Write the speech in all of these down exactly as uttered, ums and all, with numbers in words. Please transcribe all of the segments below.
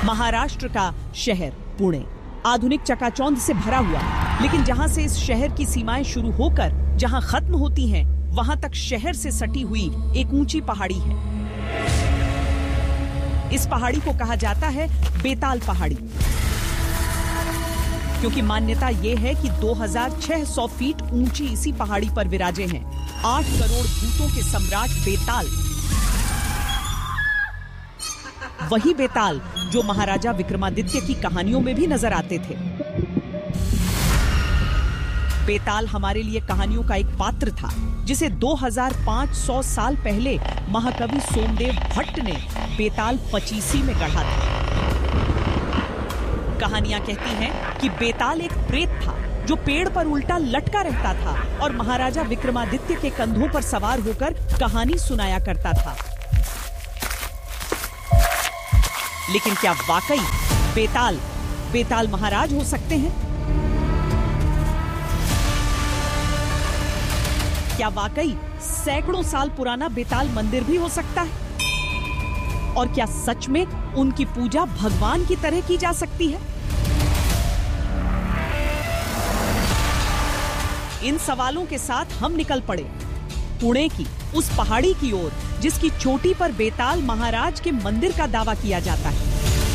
महाराष्ट्र का शहर पुणे आधुनिक चकाचौंध से भरा हुआ, लेकिन जहां से इस शहर की सीमाएं शुरू होकर जहां खत्म होती हैं, वहां तक शहर से सटी हुई एक ऊंची पहाड़ी है। इस पहाड़ी को कहा जाता है बेताल पहाड़ी, क्योंकि मान्यता यह है कि दो हज़ार छह सौ फीट ऊंची इसी पहाड़ी पर विराजे हैं आठ करोड़ भूतों के सम्राट बेताल। वही बेताल जो महाराजा विक्रमादित्य की कहानियों में भी नजर आते थे। बेताल हमारे लिए कहानियों का एक पात्र था, जिसे दो हज़ार पाँच सौ साल पहले महाकवि सोमदेव भट्ट ने बेताल पचीसी में गढ़ा था। कहानियां कहती हैं कि बेताल एक प्रेत था जो पेड़ पर उल्टा लटका रहता था और महाराजा विक्रमादित्य के कंधों पर सवार होकर कहानी सुनाया करता था। लेकिन क्या वाकई बेताल बेताल महाराज हो सकते हैं? क्या वाकई सैकड़ों साल पुराना बेताल मंदिर भी हो सकता है? और क्या सच में उनकी पूजा भगवान की तरह की जा सकती है? इन सवालों के साथ हम निकल पड़े पुणे की उस पहाड़ी की ओर, जिसकी चोटी पर बेताल महाराज के मंदिर का दावा किया जाता है।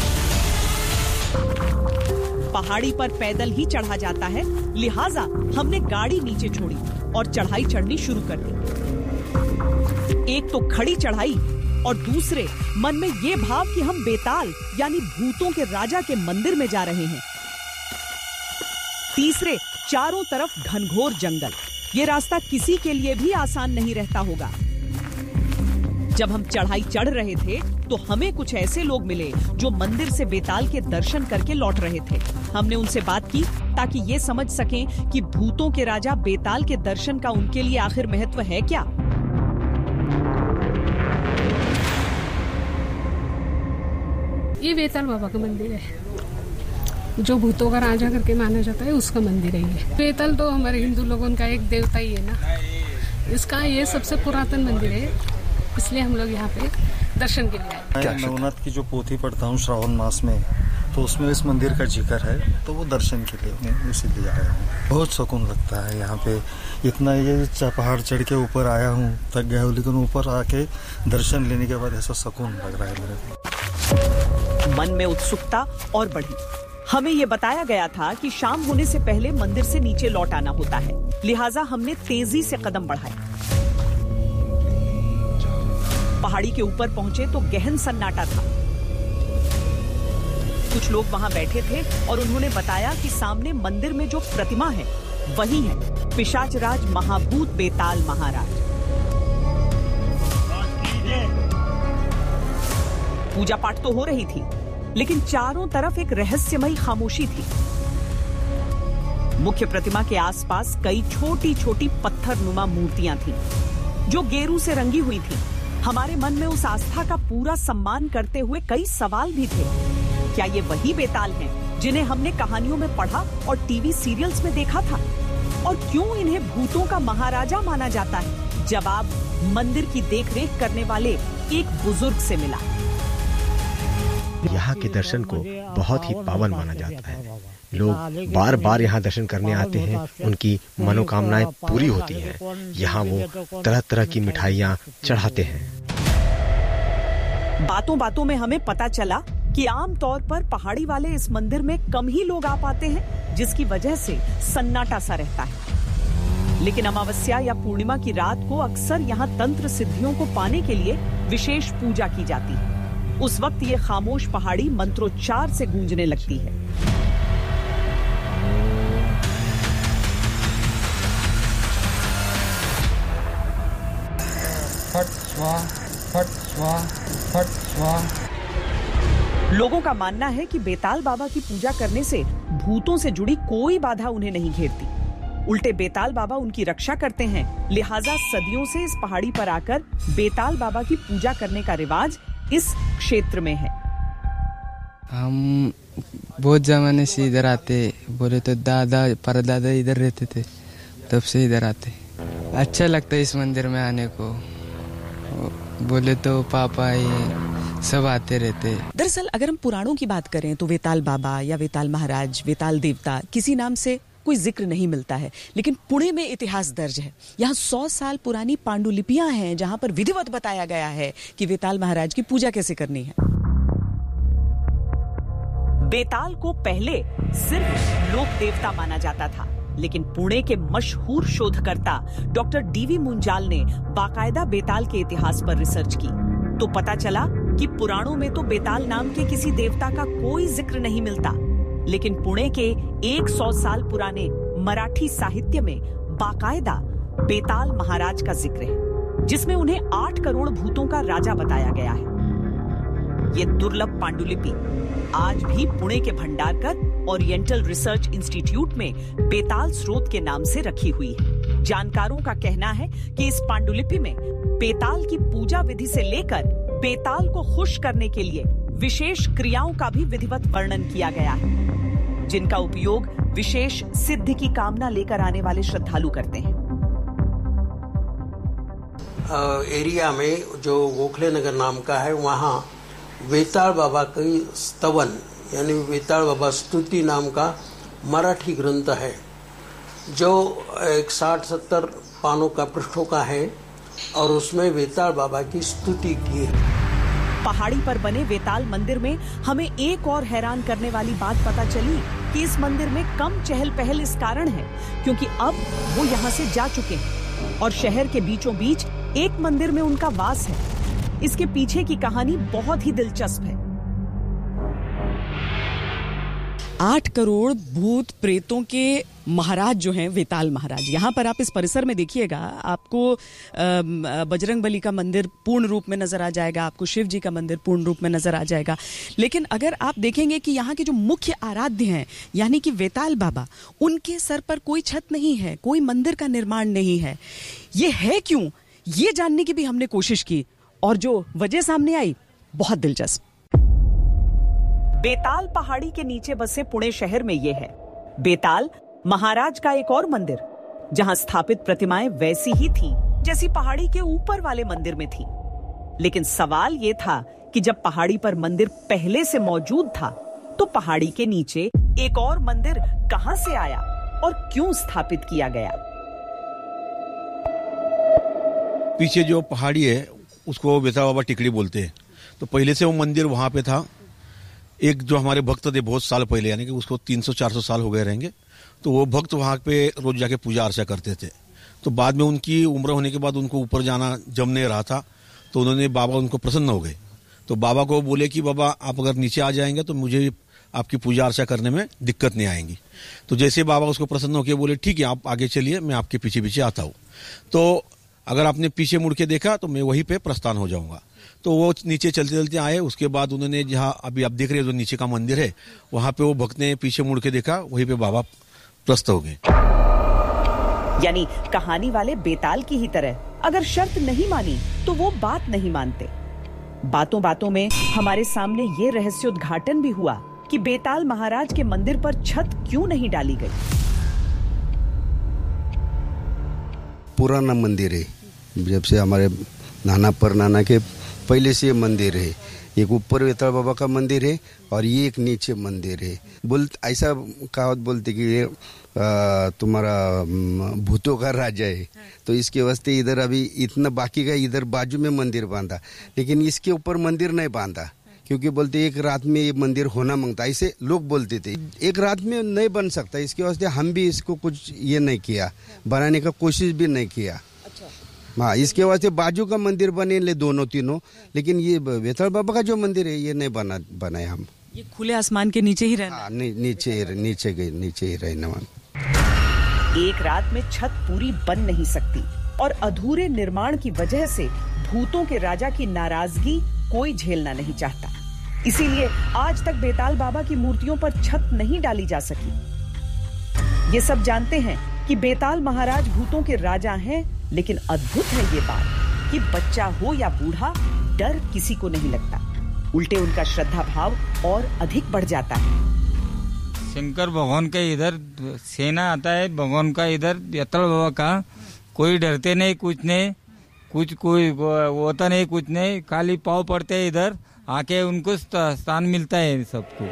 पहाड़ी पर पैदल ही चढ़ा जाता है, लिहाजा हमने गाड़ी नीचे छोड़ी और चढ़ाई चढ़नी शुरू कर दी। एक तो खड़ी चढ़ाई और दूसरे मन में ये भाव कि हम बेताल यानी भूतों के राजा के मंदिर में जा रहे हैं। तीसरे चारों तरफ घनघोर जंगल। ये रास्ता किसी के लिए भी आसान नहीं रहता होगा। जब हम चढ़ाई चढ़ रहे थे तो हमें कुछ ऐसे लोग मिले जो मंदिर से बेताल के दर्शन करके लौट रहे थे। हमने उनसे बात की ताकि ये समझ सकें कि भूतों के राजा बेताल के दर्शन का उनके लिए आखिर महत्व है क्या। ये बेताल बाबा का मंदिर है, जो भूतों का राजा करके माना जाता है, उसका मंदिर है ये। बेताल तो हमारे हिंदू लोगों का एक देवता ही है ना। इसका ये सबसे पुरातन मंदिर है, इसलिए हम लोग यहाँ पे दर्शन के लिए आए। नवनाथ की जो पोथी पढ़ता हूँ श्रावण मास में, तो उसमें इस मंदिर का जिक्र है, तो वो दर्शन के लिए मैं इसीलिए आया हूँ। बहुत सुकून लगता है यहाँ पे। इतना ये पहाड़ चढ़ के ऊपर आया हूँ, थक गया हूँ, लेकिन ऊपर आके दर्शन लेने के बाद ऐसा सुकून लग रहा है मेरे को। मन में उत्सुकता और बढ़ी। हमें ये बताया गया था कि शाम होने से पहले मंदिर से नीचे लौट आना होता है, लिहाजा हमने तेजी से कदम बढ़ाए। पहाड़ी के ऊपर पहुंचे तो गहन सन्नाटा था। कुछ लोग वहां बैठे थे और उन्होंने बताया कि सामने मंदिर में जो प्रतिमा है वही है पिशाचराज महाभूत बेताल महाराज। पूजा पाठ तो हो रही थी, लेकिन चारों तरफ एक रहस्यमयी खामोशी थी। मुख्य प्रतिमा के आसपास कई छोटी छोटी पत्थरनुमा मूर्तियां थीं, जो गेरू से रंगी हुई थीं। हमारे मन में उस आस्था का पूरा सम्मान करते हुए कई सवाल भी थे। क्या ये वही बेताल हैं जिन्हें हमने कहानियों में पढ़ा और टीवी सीरियल्स में देखा था? और क्यों इन्हें भूतों का महाराजा माना जाता है? जवाब मंदिर की देखरेख करने वाले एक बुजुर्ग से मिला। यहाँ के दर्शन को बहुत ही पावन माना जाता है। लोग बार बार यहाँ दर्शन करने आते हैं, उनकी मनोकामनाएं पूरी होती हैं। यहाँ वो तरह तरह की मिठाइयाँ चढ़ाते हैं। बातों बातों में हमें पता चला कि आमतौर पर पहाड़ी वाले इस मंदिर में कम ही लोग आ पाते हैं, जिसकी वजह से सन्नाटा सा रहता है। लेकिन अमावस्या या पूर्णिमा की रात को अक्सर यहाँ तंत्र सिद्धियों को पाने के लिए विशेष पूजा की जाती है। उस वक्त ये खामोश पहाड़ी मंत्रोच्चार से गूंजने लगती है। फट स्वा, फट स्वा, फट स्वा। लोगों का मानना है कि बेताल बाबा की पूजा करने से भूतों से जुड़ी कोई बाधा उन्हें नहीं घेरती। उल्टे बेताल बाबा उनकी रक्षा करते हैं, लिहाजा सदियों से इस पहाड़ी पर आकर बेताल बाबा की पूजा करने का रिवाज इस क्षेत्र में है। हम बहुत जमाने से इधर आते, बोले तो दादा परदादा इधर रहते थे, तब से इधर आते। अच्छा लगता है इस मंदिर में आने को। बोले तो पापा ये सब आते रहते। दरअसल अगर हम पुराणों की बात करें तो वेताल बाबा या वेताल महाराज, वेताल देवता किसी नाम से कोई जिक्र नहीं मिलता है, लेकिन पुणे में इतिहास दर्ज है। यहाँ सौ साल पुरानी पांडुलिपियां हैं जहां पर विधिवत बताया गया है कि वेताल महाराज की पूजा कैसे करनी है। बेताल को पहले सिर्फ लोक देवता माना जाता था, लेकिन पुणे के मशहूर शोधकर्ता डॉक्टर डीवी मुंजाल ने बाकायदा बेताल के इतिहास पर रिसर्च की तो पता चला कि पुराणों में तो बेताल नाम के किसी देवता का कोई जिक्र नहीं मिलता, लेकिन पुणे के सौ साल पुराने मराठी साहित्य में बाकायदा बेताल महाराज का जिक्र है, जिसमें उन्हें आठ करोड़ भूतों का राजा बताया गया है। ये दुर्लभ पांडुलिपि आज भी पुणे के भंडारकर ओरिएंटल रिसर्च इंस्टीट्यूट में बेताल स्रोत के नाम से रखी हुई है। जानकारों का कहना है कि इस पांडुलिपि में बेताल की पूजा विधि से लेकर बेताल को खुश करने के लिए विशेष क्रियाओं का भी विधिवत वर्णन किया गया है, जिनका उपयोग विशेष सिद्धि की कामना लेकर आने वाले श्रद्धालु करते हैं। एरिया में जो गोखले नगर नाम का है, वहाँ वेताल बाबा की स्तवन यानी वेताल बाबा स्तुति नाम का मराठी ग्रंथ है, जो एक साठ सत्तर पानों का पृष्ठों का है और उसमें वेताल बाबा की स्तुति की है। पहाड़ी पर बने वेताल मंदिर में हमें एक और हैरान करने वाली बात पता चली कि इस मंदिर में कम चहल पहल इस कारण है क्योंकि अब वो यहाँ से जा चुके हैं और शहर के बीचों बीच एक मंदिर में उनका वास है। इसके पीछे की कहानी बहुत ही दिलचस्प है। आठ करोड़ भूत प्रेतों के महाराज जो हैं वेताल महाराज, यहाँ पर आप इस परिसर में देखिएगा, आपको बजरंग बली का मंदिर पूर्ण रूप में नजर आ जाएगा, आपको शिव जी का मंदिर पूर्ण रूप में नजर आ जाएगा। लेकिन अगर आप देखेंगे कि यहाँ के जो मुख्य आराध्य हैं यानी कि वेताल बाबा, उनके सर पर कोई छत नहीं है, कोई मंदिर का निर्माण नहीं है। ये है क्यों, ये जानने की भी हमने कोशिश की और जो वजह सामने आई बहुत दिलचस्प। बेताल पहाड़ी के नीचे बसे पुणे शहर में यह है बेताल महाराज का एक और मंदिर, जहां स्थापित प्रतिमाएं वैसी ही थीं जैसी पहाड़ी के ऊपर वाले मंदिर में थीं। लेकिन सवाल यह था कि जब पहाड़ी पर मंदिर पहले से मौजूद था तो पहाड़ी के नीचे एक और मंदिर कहां से आया और क्यों स्थापित किया गया। पीछे जो पहाड़ी है उसको वेताल बाबा टिकड़ी बोलते हैं। तो पहले से वो मंदिर वहां पे था। एक जो हमारे भक्त थे बहुत साल पहले, यानी कि उसको तीन सौ चार सौ साल हो गए रहेंगे, तो वो भक्त वहां पे रोज जाके पूजा अर्चा करते थे। तो बाद में उनकी उम्र होने के बाद उनको ऊपर जाना जम नहीं रहा था, तो उन्होंने बाबा उनको प्रसन्न हो गए। तो बाबा को बोले कि बाबा आप अगर नीचे आ जाएंगे तो मुझे आपकी पूजा अर्चा करने में दिक्कत नहीं आएंगी। तो जैसे बाबा उसको प्रसन्न होकर बोले ठीक है आप आगे चलिए, मैं आपके पीछे पीछे आता हूँ। तो अगर आपने पीछे मुड़ के देखा तो मैं वहीं पे प्रस्थान हो जाऊंगा। तो वो नीचे चलते चलते आए। उसके बाद उन्होंने जहाँ अभी आप देख रहे हो जो नीचे का मंदिर है, वहां पे वो भक्त ने पीछे मुड़ के देखा, वहीं पे बाबा प्रस्त हो गए। यानी कहानी वाले बेताल की ही तरह अगर शर्त नहीं मानी तो वो बात नहीं मानते। बातों बातों में हमारे सामने ये रहस्योद्घाटन भी हुआ कि बेताल महाराज के मंदिर पर छत क्यों नहीं डाली गई। पुराना मंदिर है, जब से हमारे नाना पर नाना के पहले से ये मंदिर है। एक ऊपर वेताल बाबा का मंदिर है और ये एक नीचे मंदिर है। बोल ऐसा कहावत बोलते कि ये तुम्हारा भूतों का राजा है, तो इसके वास्ते इधर अभी इतना बाकी का इधर बाजू में मंदिर बांधा, लेकिन इसके ऊपर मंदिर नहीं बांधा क्योंकि बोलते एक रात में ये मंदिर होना मांगता, ऐसे लोग बोलते थे। एक रात में नहीं बन सकता, इसके वास्ते हम भी इसको कुछ ये नहीं किया, बनाने का कोशिश भी नहीं किया। हाँ, इसके वास्ते बाजू का मंदिर बने ले दोनों तीनों, लेकिन ये वेताल बाबा का जो मंदिर है ये नहीं बना बनाए हम। ये खुले आसमान के नीचे ही रहना। हाँ, नी, नीचे नीचे गए नीचे ही रहना। एक रात में छत पूरी बन नहीं सकती और अधूरे निर्माण की वजह से भूतों के राजा की नाराजगी कोई झेलना नहीं चाहता। इसीलिए आज तक बेताल बाबा की मूर्तियों पर छत नहीं डाली जा सकी। ये सब जानते हैं कि बेताल महाराज भूतों के राजा हैं, लेकिन अद्भुत है ये बात कि बच्चा हो या बूढ़ा डर किसी को नहीं लगता, उल्टे उनका श्रद्धा भाव और अधिक बढ़ जाता है। शंकर भगवान के इधर सेना आता है, भगवान का इधर वेताल बाबा का कोई डरते नहीं, कुछ नहीं, कुछ कोई होता नहीं, कुछ नहीं, खाली पाँव पड़ते हैं इधर आके उनको स्थान मिलता है सबको।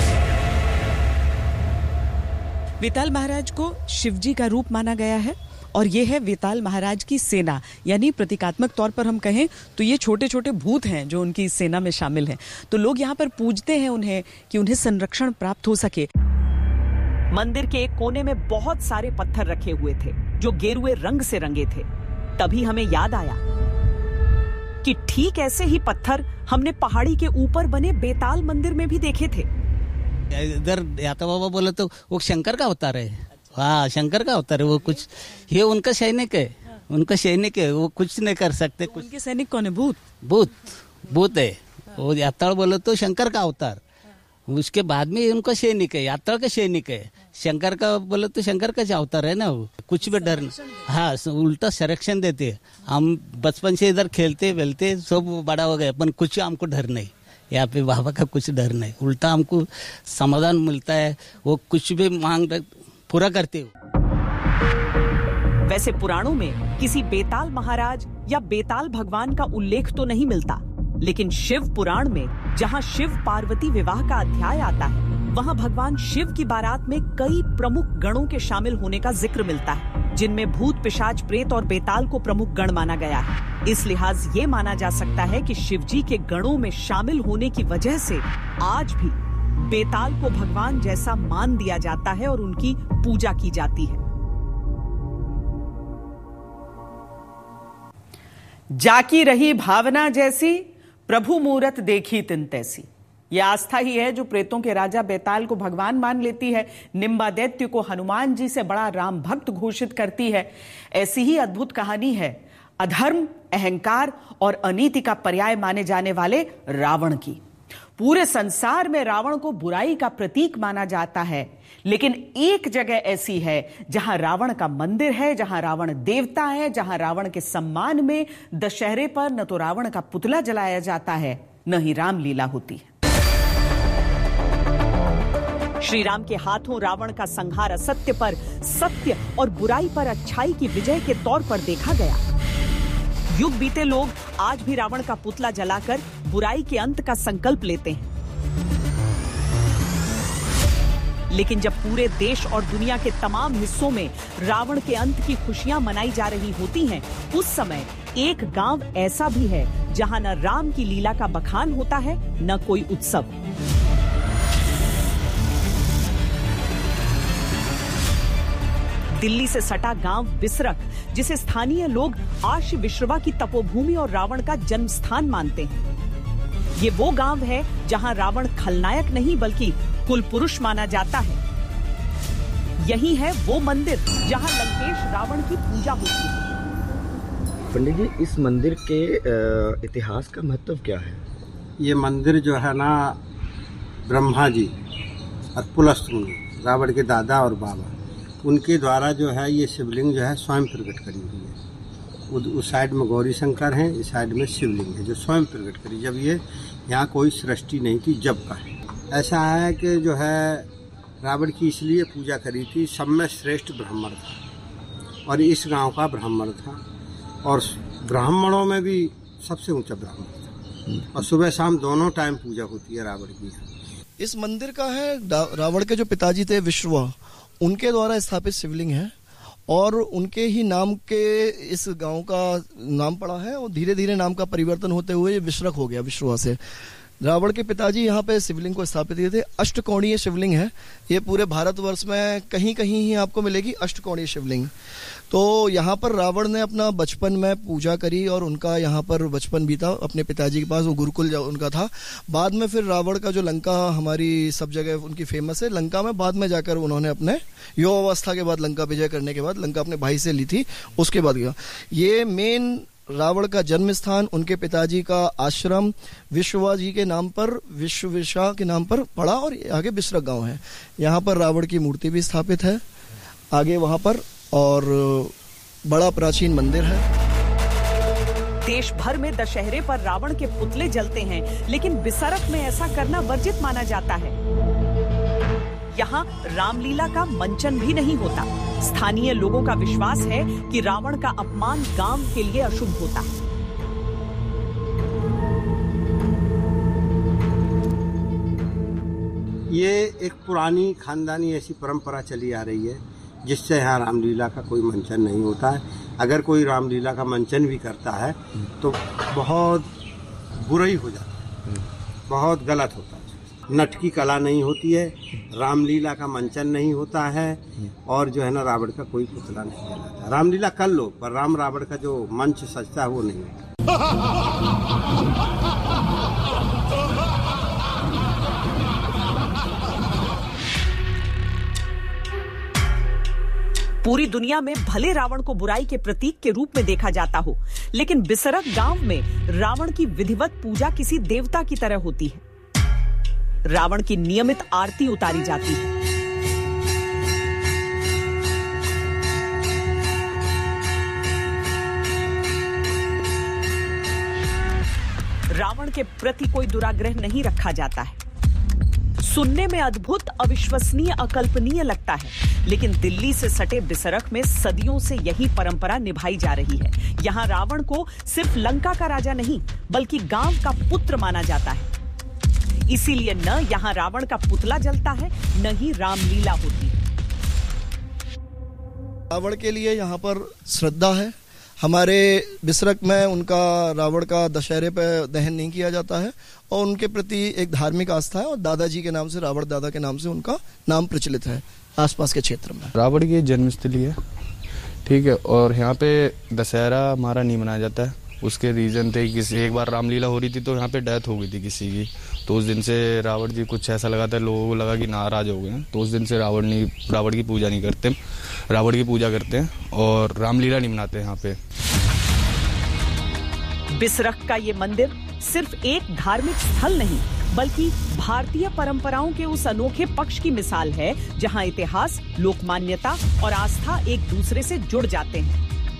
वेताल महाराज को शिवजी का रूप माना गया है और ये है वेताल महाराज की सेना, यानी प्रतीकात्मक तौर पर हम कहें तो ये छोटे छोटे भूत हैं जो उनकी सेना में शामिल हैं। तो लोग यहाँ पर पूजते हैं उन्हें कि उन्हें संरक्षण प्राप्त हो सके। मंदिर के एक कोने में बहुत सारे पत्थर रखे हुए थे जो गेरुए रंग से रंगे थे। तभी हमें याद आया कि ठीक ऐसे ही पत्थर हमने पहाड़ी के ऊपर बने बेताल मंदिर में भी देखे थे। इधर याता बाबा बोले तो वो शंकर का अवतार है। हाँ, शंकर का अवतार है वो। कुछ ये उनका सैनिक है, उनका सैनिक है, वो कुछ नहीं कर सकते। कुछ उनके सैनिक कौन है? भूत भूत भूत है वो। यात्रा बोले तो शंकर का अवतार, उसके बाद में उनका सैनिक है, यात्रा का सैनिक है। शंकर का बोले तो शंकर का अवतार है ना वो। कुछ भी डर, हाँ, उल्टा संरक्षण देते हैं। हम बचपन से इधर खेलते वेलते सब बड़ा हो गए, अपन कुछ हमको डर नहीं। यहाँ पे बाबा का कुछ डर नहीं, उल्टा हमको समाधान मिलता है। वो कुछ भी मांग पूरा करते हो। वैसे पुराणों में किसी बेताल महाराज या बेताल भगवान का उल्लेख तो नहीं मिलता, लेकिन शिव पुराण में जहां शिव पार्वती विवाह का अध्याय आता है, वहां भगवान शिव की बारात में कई प्रमुख गणों के शामिल होने का जिक्र मिलता है, जिनमें भूत, पिशाच, प्रेत और बेताल को प्रमुख गण माना गया है। इस लिहाज ये माना जा सकता है कि शिवजी के गणों में शामिल होने की वजह से आज भी बेताल को भगवान जैसा मान दिया जाता है और उनकी पूजा की जाती है। जाकी रही भावना जैसी, प्रभु मूरत देखी तिन तैसी। यह आस्था ही है जो प्रेतों के राजा बेताल को भगवान मान लेती है, निम्बा दैत्य को हनुमान जी से बड़ा राम भक्त घोषित करती है। ऐसी ही अद्भुत कहानी है अधर्म, अहंकार और अनीति का पर्याय माने जाने वाले रावण की। पूरे संसार में रावण को बुराई का प्रतीक माना जाता है, लेकिन एक जगह ऐसी है जहां रावण का मंदिर है, जहां रावण देवता है, जहां रावण के सम्मान में दशहरे पर न तो रावण का पुतला जलाया जाता है, न ही रामलीला होती है। श्री राम के हाथों रावण का संहार असत्य पर सत्य और बुराई पर अच्छाई की विजय के तौर पर देखा गया। युग बीते लोग आज भी रावण का पुतला जलाकर बुराई के अंत का संकल्प लेते हैं, लेकिन जब पूरे देश और दुनिया के तमाम हिस्सों में रावण के अंत की खुशियां मनाई जा रही होती हैं, उस समय एक गांव ऐसा भी है जहां न राम की लीला का बखान होता है, न कोई उत्सव। दिल्ली से सटा गांव बिसरक, जिसे स्थानीय लोग आशी विश्रवा की तपोभूमि और रावण का जन्म स्थान मानते हैं। ये वो गांव है जहां रावण खलनायक नहीं बल्कि कुल पुरुष माना जाता है। यही है वो मंदिर जहां लंकेश रावण की पूजा होती है। पंडित जी, इस मंदिर के इतिहास का महत्व क्या है? ये मंदिर जो है ना, ब्रह्मा जी और पुलस्त्य रावण के दादा और बाबा, उनके द्वारा जो है ये शिवलिंग जो है स्वयं प्रकट करी हुई है। उस साइड में गौरी शंकर हैं, इस साइड में शिवलिंग है जो स्वयं प्रकट करी, जब ये यहाँ कोई सृष्टि नहीं थी जब का है। ऐसा है कि जो है रावण की इसलिए पूजा करी थी, सब में श्रेष्ठ ब्राह्मण था और इस गांव का ब्राह्मण था, और ब्राह्मणों में भी सबसे ऊंचा ब्राह्मण था, और सुबह शाम दोनों टाइम पूजा होती है रावण की। इस मंदिर का है रावण के जो पिताजी थे विश्रवा, उनके द्वारा स्थापित शिवलिंग है और उनके ही नाम के इस गांव का नाम पड़ा है, और धीरे धीरे नाम का परिवर्तन होते हुए ये विश्रक हो गया विश्रवा से। रावण के पिताजी यहाँ पे शिवलिंग को स्थापित किए थे। अष्टकोणीय शिवलिंग है ये, पूरे भारतवर्ष में कहीं कहीं ही आपको मिलेगी अष्टकोणीय शिवलिंग। तो यहाँ पर रावण ने अपना बचपन में पूजा करी और उनका यहाँ पर बचपन बीता अपने पिताजी के पास, वो गुरुकुल उनका था। बाद में फिर रावण का जो लंका हमारी सब जगह उनकी फेमस है, लंका में बाद में जाकर उन्होंने अपने युवावस्था के बाद लंका विजय करने के बाद लंका अपने भाई से ली थी, उसके बाद गया। ये मेन रावण का जन्म स्थान, उनके पिताजी का आश्रम विश्रवा जी के नाम पर, विश्वविशा के नाम पर पड़ा, और आगे बिसरक गांव है। यहाँ पर रावण की मूर्ति भी स्थापित है आगे वहां पर, और बड़ा प्राचीन मंदिर है। देश भर में दशहरे पर रावण के पुतले जलते हैं, लेकिन बिसरक में ऐसा करना वर्जित माना जाता है। यहाँ रामलीला का मंचन भी नहीं होता। स्थानीय लोगों का विश्वास है कि रावण का अपमान गांव के लिए अशुभ होता है। ये एक पुरानी खानदानी ऐसी परंपरा चली आ रही है जिससे यहाँ रामलीला का कोई मंचन नहीं होता है। अगर कोई रामलीला का मंचन भी करता है तो बहुत बुराई हो जाती है, बहुत गलत होता है। नटकी कला नहीं होती है, रामलीला का मंचन नहीं होता है और जो है ना रावण का कोई पुतला नहीं जलाता। रामलीला कर लो पर राम रावण का जो मंच सजता है वो नहीं होता। पूरी दुनिया में भले रावण को बुराई के प्रतीक के रूप में देखा जाता हो, लेकिन बिसरक गांव में रावण की विधिवत पूजा किसी देवता की तरह होती है। रावण की नियमित आरती उतारी जाती है। रावण के प्रति कोई दुराग्रह नहीं रखा जाता है। सुनने में अद्भुत, अविश्वसनीय, अकल्पनीय लगता है, लेकिन दिल्ली से सटे बिसरक में सदियों से यही परंपरा निभाई जा रही है। यहाँ रावण को सिर्फ लंका का राजा नहीं बल्कि गांव का पुत्र माना जाता है। इसीलिए न यहाँ रावण का पुतला जलता है, न ही रामलीला होती है। रावण के लिए यहाँ पर श्रद्धा है। हमारे बिसरक में उनका रावण का दशहरे पर दहन नहीं किया जाता है और उनके प्रति एक धार्मिक आस्था है और दादाजी के नाम से, रावण दादा के नाम से उनका नाम प्रचलित है आसपास के क्षेत्र में। रावण की जन्मस्थली है, ठीक है, और यहाँ पे दशहरा हमारा नहीं मनाया जाता है। उसके रीजन थे, किसी एक बार रामलीला हो रही थी तो यहाँ पे डेथ हो गई थी किसी की, तो उस दिन से रावण जी कुछ ऐसा लगा था, लोगों को लगा कि नाराज हो गए हैं, तो उस दिन से रावण नहीं रावण की पूजा नहीं करते, रावण की पूजा करते हैं और रामलीला नहीं मनाते यहाँ पे। बिसरक का ये मंदिर सिर्फ एक धार्मिक स्थल नहीं बल्कि भारतीय परंपराओं के उस अनोखे पक्ष की मिसाल है जहां इतिहास, लोकमान्यता और आस्था एक दूसरे से जुड़ जाते हैं।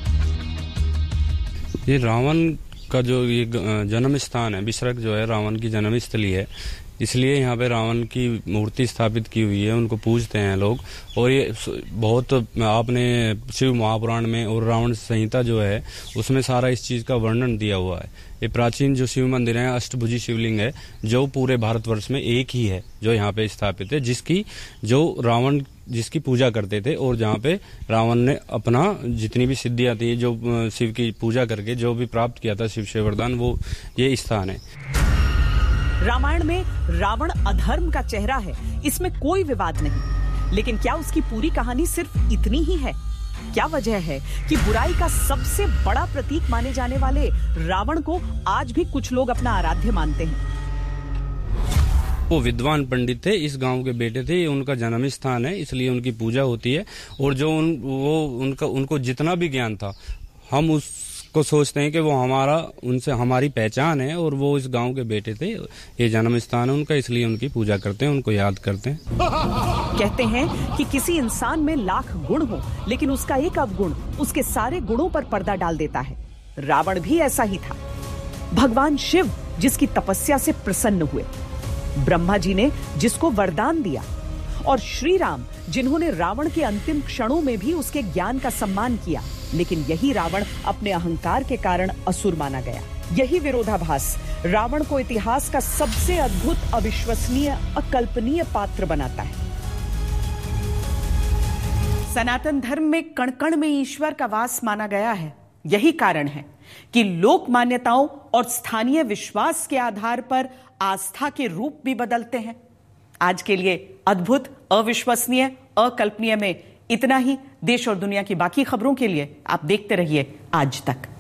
ये रावण का जो ये जन्म स्थान है, बिसरक जो है रावण की जन्म स्थली है, इसलिए यहाँ पे रावण की मूर्ति स्थापित की हुई है, उनको पूजते हैं लोग। और ये बहुत, आपने शिव महापुराण में और रावण संहिता जो है उसमें सारा इस चीज का वर्णन दिया हुआ है। ये प्राचीन जो शिव मंदिर है, अष्टभुजी शिवलिंग है, जो पूरे भारतवर्ष में एक ही है जो यहाँ पे स्थापित है, जिसकी जो रावण जिसकी पूजा करते थे और जहाँ पे रावण ने अपना जितनी भी सिद्धियां थी, जो शिव की पूजा करके जो भी प्राप्त किया था शिव से वरदान, वो ये स्थान है। रामायण में रावण अधर्म का चेहरा है, इसमें कोई विवाद नहीं, लेकिन क्या उसकी पूरी कहानी सिर्फ इतनी ही है? क्या वजह है कि बुराई का सबसे बड़ा प्रतीक माने जाने वाले रावण को आज भी कुछ लोग अपना आराध्य मानते हैं? वो विद्वान पंडित थे, इस गांव के बेटे थे, ये उनका जन्म स्थान है, इसलिए उनकी पूजा होती है। और जो उन, वो उनका उनको जितना भी ज्ञान था, हम उसको सोचते हैं कि वो हमारा उनसे हमारी पहचान है और वो इस गांव के बेटे थे, ये जन्म स्थान है उनका, इसलिए उनकी पूजा करते हैं, उनको याद करते हैं। कहते हैं कि किसी इंसान में लाख गुण हो, लेकिन उसका एक अवगुण उसके सारे गुणों पर पर्दा डाल देता है। रावण भी ऐसा ही था। भगवान शिव जिसकी तपस्या से प्रसन्न हुए, ब्रह्मा जी ने जिसको वरदान दिया, और श्री राम जिन्होंने रावण के अंतिम क्षणों में भी उसके ज्ञान का सम्मान किया, लेकिन यही रावण अपने अहंकार के कारण असुर माना गया। यही विरोधाभास रावण को इतिहास का सबसे अद्भुत, अविश्वसनीय, अकल्पनीय पात्र बनाता है। सनातन धर्म में कण कण में ईश्वर का वास माना गया है। यही कारण है कि लोक मान्यताओं और स्थानीय विश्वास के आधार पर आस्था के रूप भी बदलते हैं। आज के लिए अद्भुत, अविश्वसनीय, अकल्पनीय में इतना ही। देश और दुनिया की बाकी खबरों के लिए आप देखते रहिए आज तक।